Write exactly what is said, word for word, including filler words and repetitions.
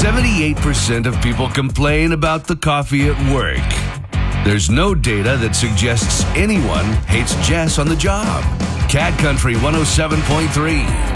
seventy-eight percent of people complain about the coffee at work. There's no data that suggests anyone hates Jess on the job. Cat Country one oh seven point three.